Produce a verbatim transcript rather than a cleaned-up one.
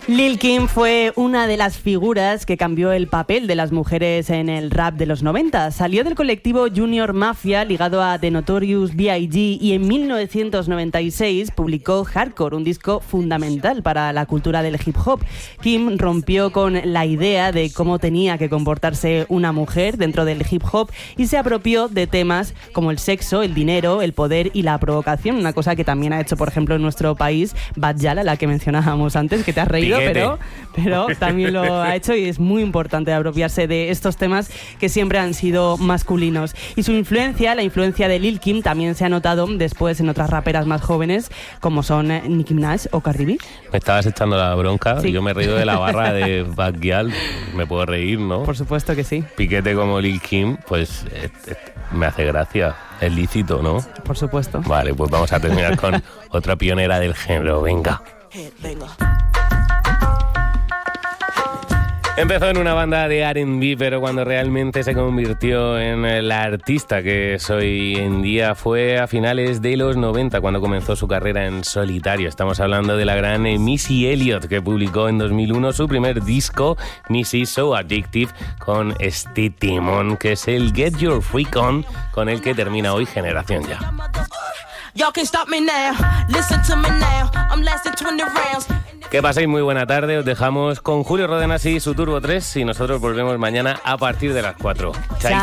Lil' Kim fue una de las figuras que cambió el papel de las mujeres en el rap de los noventa. Salió del colectivo Junior Mafia, ligado a The Notorious B I G, y en mil novecientos noventa y seis publicó Hardcore, un disco fundamental para la cultura del hip hop. Kim rompió con la idea de cómo tenía que comportarse una mujer dentro del hip hop y se apropió de temas como el sexo, el dinero, el poder y la provocación, una cosa que también ha hecho, por ejemplo, en nuestro país Bad Yala, la que mencionábamos antes, que te has reído. Pero, pero también lo ha hecho y es muy importante apropiarse de estos temas que siempre han sido masculinos. Y su influencia, la influencia de Lil' Kim, también se ha notado después en otras raperas más jóvenes como son Nicki Minaj o Cardi B. Me estabas echando la bronca, sí. Y yo me he reído de la barra de Bad Gyal. Me puedo reír, ¿no? Por supuesto que sí. Piquete como Lil' Kim, pues eh, eh, me hace gracia. Es lícito, ¿no? Por supuesto. Vale, pues vamos a terminar con otra pionera del género. Venga. Venga. Empezó en una banda de R and B, pero cuando realmente se convirtió en la artista que es hoy en día fue a finales de los noventa, cuando comenzó su carrera en solitario. Estamos hablando de la gran Missy Elliott, que publicó en dos mil uno su primer disco, Missy So Addictive, con este timón, que es el Get Your Freak On, con el que termina hoy Generación Ya. Que paséis muy buena tarde, os dejamos con Julio Rodenasi y su Turbo tres y nosotros volvemos mañana a partir de las cuatro. Chao.